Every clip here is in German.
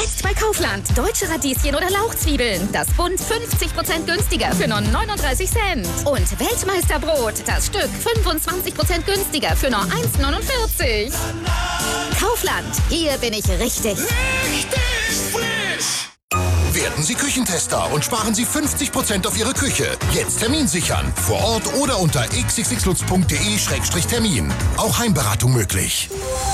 Jetzt bei Kaufland. Deutsche Radieschen oder Lauchzwiebeln. Das Bund 50% günstiger für nur 39 Cent. Und Weltmeisterbrot. Das Stück 25% günstiger für nur 1,49. Kaufland. Hier bin ich richtig. Richtig frisch! Werden Sie Küchentester und sparen Sie 50% auf Ihre Küche. Jetzt Termin sichern. Vor Ort oder unter xxxlutz.de/termin. Auch Heimberatung möglich.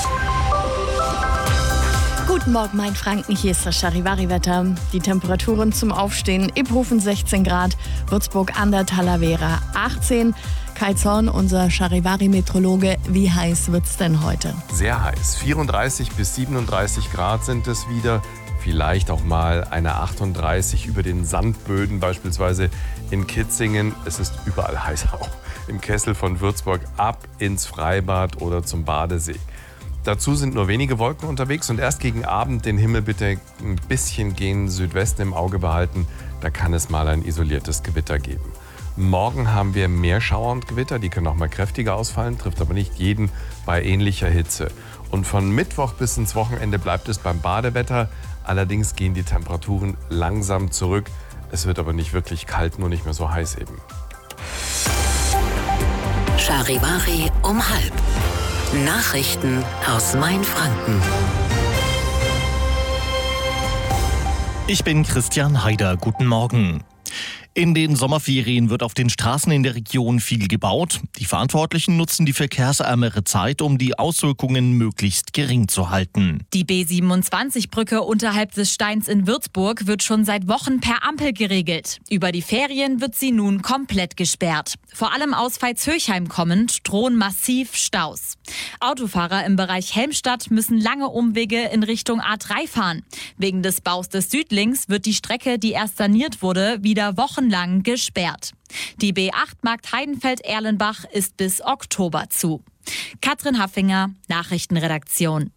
Guten Morgen, Mainfranken. Hier ist das Charivari-Wetter. Die Temperaturen zum Aufstehen: Iphofen 16 Grad, Würzburg an der Talavera 18. Kai Zorn, unser Charivari-Meteorologe, wie heiß wird's denn heute? Sehr heiß. 34 bis 37 Grad sind es wieder. Vielleicht auch mal eine 38 über den Sandböden, beispielsweise in Kitzingen. Es ist überall heiß, auch im Kessel von Würzburg ab ins Freibad oder zum Badesee. Dazu sind nur wenige Wolken unterwegs und erst gegen Abend den Himmel bitte ein bisschen gen Südwesten im Auge behalten. Da kann es mal ein isoliertes Gewitter geben. Morgen haben wir mehr Schauer und Gewitter, die können auch mal kräftiger ausfallen, trifft aber nicht jeden bei ähnlicher Hitze. Und von Mittwoch bis ins Wochenende bleibt es beim Badewetter. Allerdings gehen die Temperaturen langsam zurück. Es wird aber nicht wirklich kalt, nur nicht mehr so heiß eben. Charivari um 12:30. Nachrichten aus Mainfranken. Ich bin Christian Haider. Guten Morgen. In den Sommerferien wird auf den Straßen in der Region viel gebaut. Die Verantwortlichen nutzen die verkehrsärmere Zeit, um die Auswirkungen möglichst gering zu halten. Die B27-Brücke unterhalb des Steins in Würzburg wird schon seit Wochen per Ampel geregelt. Über die Ferien wird sie nun komplett gesperrt. Vor allem aus Veitshöchheim kommend drohen massiv Staus. Autofahrer im Bereich Helmstadt müssen lange Umwege in Richtung A3 fahren. Wegen des Baus des Südlings wird die Strecke, die erst saniert wurde, wieder wochenlang gesperrt. Die B8 Markt-Heidenfeld-Erlenbach ist bis Oktober zu. Katrin Haffinger, Nachrichtenredaktion.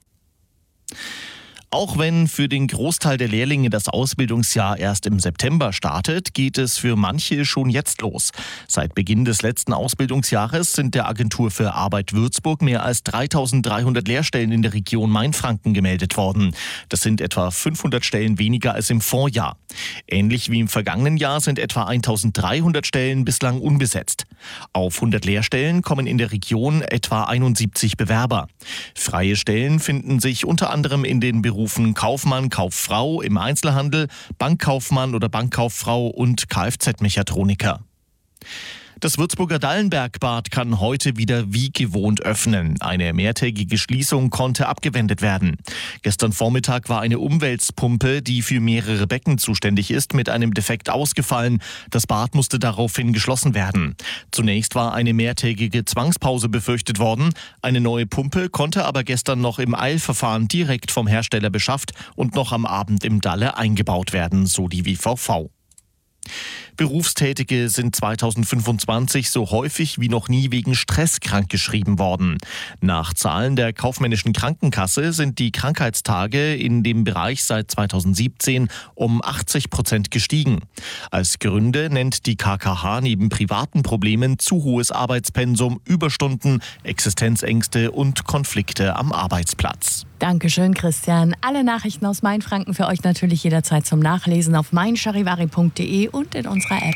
Auch wenn für den Großteil der Lehrlinge das Ausbildungsjahr erst im September startet, geht es für manche schon jetzt los. Seit Beginn des letzten Ausbildungsjahres sind der Agentur für Arbeit Würzburg mehr als 3.300 Lehrstellen in der Region Mainfranken gemeldet worden. Das sind etwa 500 Stellen weniger als im Vorjahr. Ähnlich wie im vergangenen Jahr sind etwa 1.300 Stellen bislang unbesetzt. Auf 100 Lehrstellen kommen in der Region etwa 71 Bewerber. Freie Stellen finden sich unter anderem in den Berufen Kaufmann, Kauffrau im Einzelhandel, Bankkaufmann oder Bankkauffrau und Kfz-Mechatroniker. Das Würzburger Dallenbergbad kann heute wieder wie gewohnt öffnen. Eine mehrtägige Schließung konnte abgewendet werden. Gestern Vormittag war eine Umwälzpumpe, die für mehrere Becken zuständig ist, mit einem Defekt ausgefallen. Das Bad musste daraufhin geschlossen werden. Zunächst war eine mehrtägige Zwangspause befürchtet worden. Eine neue Pumpe konnte aber gestern noch im Eilverfahren direkt vom Hersteller beschafft und noch am Abend im Dalle eingebaut werden, so die WVV. Berufstätige sind 2025 so häufig wie noch nie wegen Stress krankgeschrieben worden. Nach Zahlen der Kaufmännischen Krankenkasse sind die Krankheitstage in dem Bereich seit 2017 um 80% gestiegen. Als Gründe nennt die KKH neben privaten Problemen zu hohes Arbeitspensum, Überstunden, Existenzängste und Konflikte am Arbeitsplatz. Dankeschön, Christian. Alle Nachrichten aus Mainfranken für euch natürlich jederzeit zum Nachlesen auf meincharivari.de und in unserer App.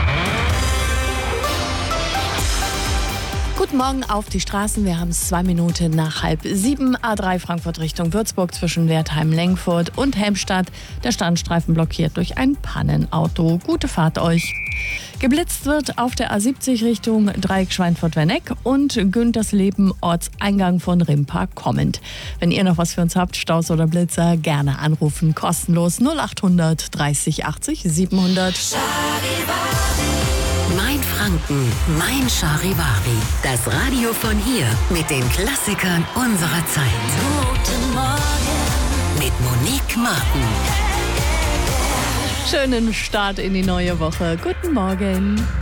Guten Morgen auf die Straßen. Wir haben es 2 Minuten nach 6:30. A3 Frankfurt Richtung Würzburg zwischen Wertheim-Lengfurt und Helmstadt. Der Standstreifen blockiert durch ein Pannenauto. Gute Fahrt euch. Geblitzt wird auf der A70 Richtung Dreieck Schweinfurt-Werneck und Güntersleben Ortseingang von Rimpa kommend. Wenn ihr noch was für uns habt, Staus oder Blitzer, gerne anrufen. Kostenlos 0800 30 80 700. Mainfranken, mein Charivari. Das Radio von hier mit den Klassikern unserer Zeit. Guten Morgen mit Monique Martin. Schönen Start in die neue Woche. Guten Morgen.